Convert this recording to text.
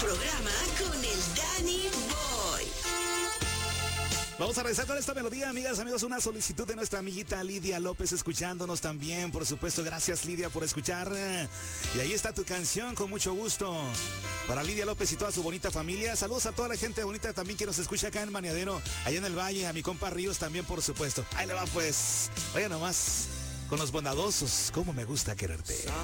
programa con el Danny Boy. Vamos a regresar con esta melodía, amigas, amigos, una solicitud de nuestra amiguita Lidia López escuchándonos también, por supuesto. Gracias, Lidia, por escuchar. Y ahí está tu canción, con mucho gusto. Para Lidia López y toda su bonita familia. Saludos a toda la gente bonita también que nos escucha acá en Maniadero, allá en el Valle, a mi compa Ríos también, por supuesto. Ahí le va pues. Vaya nomás, con los bondadosos, cómo me gusta quererte.